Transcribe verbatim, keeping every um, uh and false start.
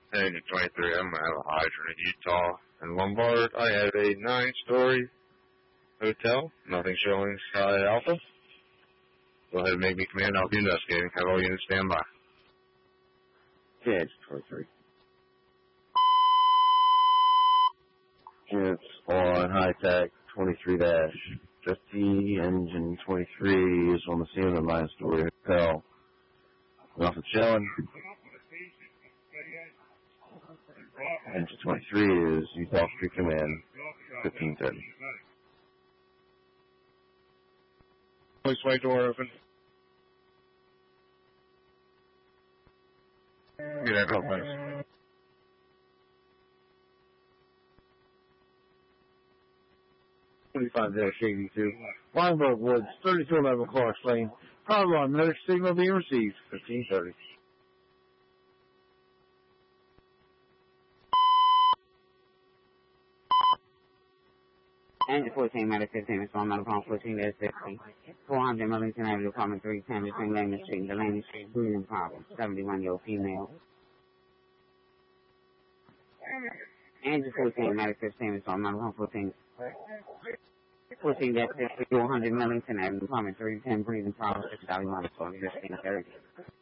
Engine twenty-three, I'm going to have a hydrant in Utah. In Lombard, I have a nine-story hotel. Nothing showing Sky Alpha. Go ahead and make me command. I'll be investigating. Have all units stand by. Yeah, it's twenty-three. Units on high-tech twenty-three dash fifty. Engine twenty-three is on the scene of the nine-story hotel. Nothing showing. Engine twenty-three is Utah Street Command, fifteen thirty. Please wait door open. Get that real fast. twenty-five dash eighty-two. Weinberg Woods, thirty-two eleven Clarks Lane. Power line, no signal being received, fifteen thirty. Engine fourteen, Medic fifteen, it's on Medical fourteen dash sixty. four hundred Millington Avenue, apartment three ten, between Langley Street and Delaney Street, breathing problem, seventy-one-year-old female. Engine fourteen, Medic fifteen, it's on Medical fourteen. fourteen dash sixty, four hundred Millington Avenue, apartment three ten, breathing problem, six thousand one, fifteen thirty.